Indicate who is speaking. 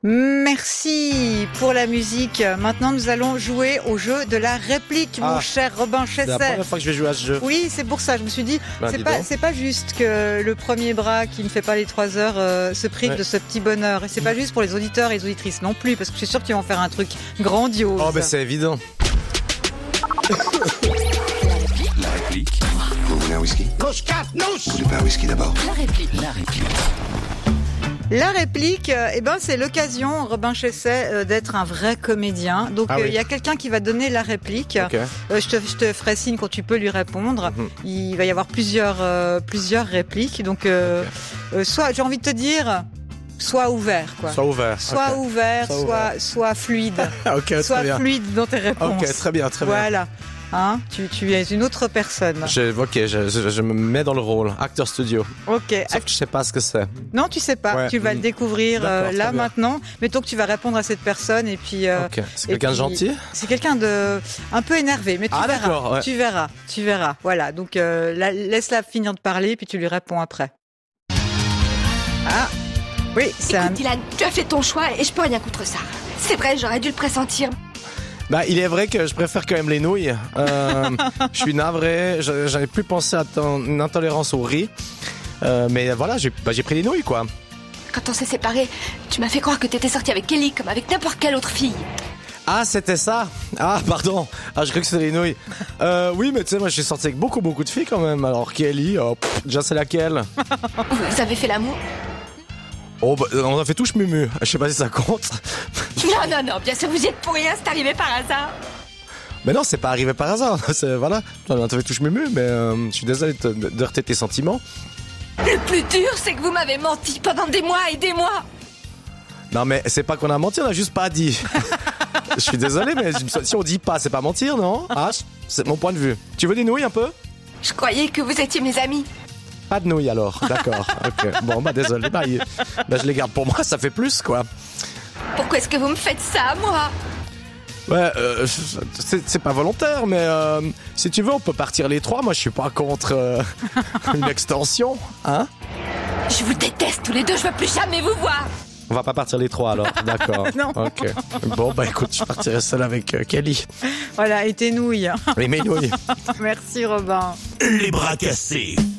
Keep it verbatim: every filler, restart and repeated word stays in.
Speaker 1: Merci pour la musique. Maintenant, nous allons jouer au jeu de la réplique,
Speaker 2: Ah,
Speaker 1: mon cher Robin
Speaker 2: C'est la
Speaker 1: Chesset.
Speaker 2: première fois que je vais jouer à ce jeu.
Speaker 1: Oui, c'est pour ça. Je me suis dit,
Speaker 2: Ben,
Speaker 1: c'est
Speaker 2: dis
Speaker 1: pas,
Speaker 2: donc.
Speaker 1: c'est pas juste que le premier bras qui ne fait pas les trois heures euh, se prive
Speaker 2: Ouais.
Speaker 1: de ce petit bonheur. Et c'est pas juste pour les auditeurs et les auditrices non plus, parce que je suis sûre qu'ils vont faire un truc grandiose.
Speaker 2: Oh, ben c'est évident.
Speaker 3: La réplique. Vous voulez un whisky? Vous voulez pas un whisky d'abord?
Speaker 4: La réplique. La réplique.
Speaker 1: La réplique, euh, eh ben, c'est l'occasion, Robin Chesset, euh, d'être un vrai comédien. Donc,
Speaker 2: Ah
Speaker 1: il
Speaker 2: oui.
Speaker 1: y a quelqu'un qui va donner la réplique.
Speaker 2: Ok.
Speaker 1: Euh, je, te, je te ferai signe quand tu peux lui répondre.
Speaker 2: Mhm.
Speaker 1: Il va y avoir plusieurs, euh, plusieurs répliques. Donc, euh, euh, soit, j'ai envie de te dire, sois ouvert, quoi.
Speaker 2: Sois ouvert.
Speaker 1: Sois
Speaker 2: ok.
Speaker 1: ouvert,
Speaker 2: Sois
Speaker 1: sois,
Speaker 2: ouvert.
Speaker 1: sois fluide.
Speaker 2: Ah, ok,
Speaker 1: sois
Speaker 2: très bien.
Speaker 1: fluide dans tes réponses.
Speaker 2: Ok, très bien, très bien.
Speaker 1: Voilà. Hein, tu, tu es une autre personne.
Speaker 2: Je, ok, je, je, je me mets dans le rôle. Acteur studio.
Speaker 1: Ok.
Speaker 2: Sauf que je sais pas ce que c'est.
Speaker 1: Non, tu sais pas.
Speaker 2: Ouais.
Speaker 1: Tu vas le
Speaker 2: Mhm.
Speaker 1: découvrir euh,
Speaker 2: D'accord,
Speaker 1: là
Speaker 2: très bien.
Speaker 1: maintenant. Mettons que tu vas répondre à cette personne et puis. euh,
Speaker 2: Ok. C'est
Speaker 1: et
Speaker 2: quelqu'un de
Speaker 1: puis-
Speaker 2: gentil?
Speaker 1: C'est quelqu'un de un peu énervé, mais tu
Speaker 2: Ah,
Speaker 1: verras.
Speaker 2: d'accord, ouais.
Speaker 1: Tu verras, tu verras. Voilà. Donc euh, la- laisse-la finir de parler, puis tu lui réponds après. Ah, oui, c'est un.
Speaker 5: Écoute, Dylan, tu as fait ton choix et je peux rien contre ça. C'est vrai, j'aurais dû le pressentir.
Speaker 2: Bah, il est vrai que je préfère quand même les nouilles. Euh, je suis navré. je- J'avais plus pensé à ton une intolérance au riz. Euh, mais voilà, j'ai bah, j'ai pris les nouilles, quoi.
Speaker 5: Quand on s'est séparés, tu m'as fait croire que t'étais sortie avec Kelly comme avec n'importe quelle autre fille.
Speaker 2: Ah, c'était ça. Ah, pardon. Ah, je croyais que c'était les nouilles. Euh, oui, mais tu sais, moi, je suis sorti avec beaucoup, beaucoup de filles quand même. Alors, Kelly, oh, pff, déjà, c'est laquelle?
Speaker 5: Vous avez fait l'amour?
Speaker 2: Oh, bah, on a fait touche mumu. Je sais pas si ça compte.
Speaker 5: Non, non, non, bien sûr, vous y êtes pour rien, c'est arrivé par hasard.
Speaker 2: Mais non, c'est pas arrivé par hasard. C'est, voilà. On a fait touche mumu, mais euh, je suis désolé de, de, de heurter tes sentiments.
Speaker 5: Le plus dur, c'est que vous m'avez menti pendant des mois et des mois.
Speaker 2: Non, mais c'est pas qu'on a menti, on a juste pas dit. Je suis désolé, mais si on dit pas, c'est pas mentir, non? Ah, c'est mon point de vue. Tu veux des nouilles un peu?
Speaker 5: Je croyais que vous étiez mes amis.
Speaker 2: Pas de nouilles alors, d'accord. Ok. Bon, bah désolé, bah, il- bah, je les garde pour moi, ça fait plus, quoi.
Speaker 5: Pourquoi est-ce que vous me faites ça, moi?
Speaker 2: Ouais, euh, c'est, c'est pas volontaire, mais euh, si tu veux, on peut partir les trois. Moi, je suis pas contre euh, une extension, hein?
Speaker 5: Je vous déteste tous les deux, je veux plus jamais vous voir.
Speaker 2: On va pas partir les trois alors, d'accord.
Speaker 1: Non.
Speaker 2: Ok. Bon, bah écoute, je partirai seul avec euh, Kelly.
Speaker 1: Voilà, et tes nouilles.
Speaker 2: Et mes nouilles.
Speaker 1: Merci Robin.
Speaker 6: Les bras cassés.